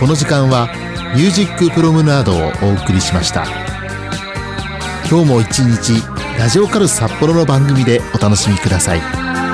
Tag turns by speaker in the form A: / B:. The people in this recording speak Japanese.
A: この時間はミュージックプロムナードをお送りしました。今日も一日ラジオカル札幌の番組でお楽しみください。